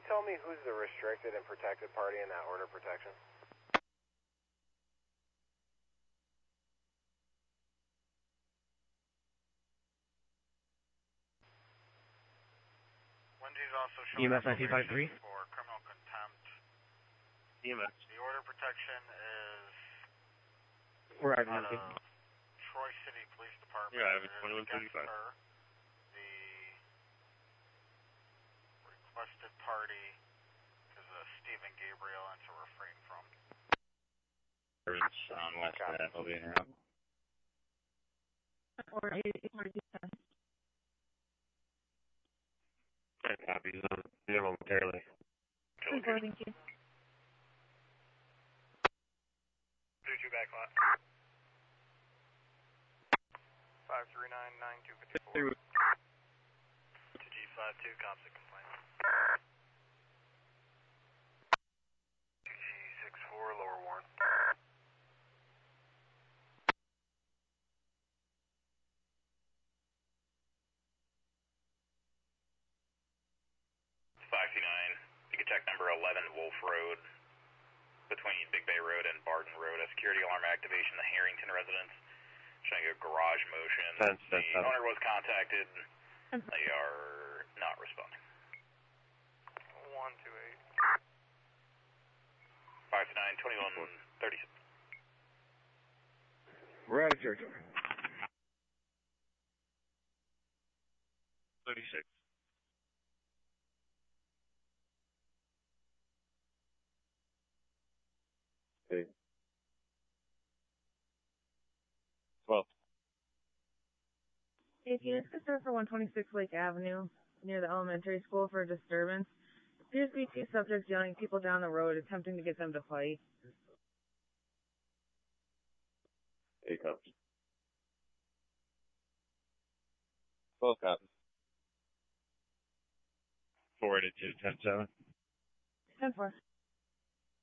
tell me who's the restricted and protected party in that order of protection? Lindsay's also showing EMS 1953 for criminal contempt. EMS. The order of protection is We're out of Troy City Police Department. Yeah, it's It is 2135. against her. The requested party is Stephen Gabriel, and to refrain from. On West Ave, will be in route. Or 810. 10 copies on here momentarily. Thank you. 32 back lot. 5399254. 2G52, cops at complaint. 2G64, lower warrant. You can check number 11 Wolf Road between Big Bay Road and Barton Road. A security alarm activation, the Harrington residence, showing a garage motion. The owner was contacted. They are not responding. 128. 539-2136. We're out of territory. 36. Okay. 12. If you concerned for 126 Lake Avenue, near the elementary school for a disturbance, appears to be two subjects yelling people down the road, attempting to get them to fight. 8 copies. 12 copies. Forwarded to 10-7. 10-4.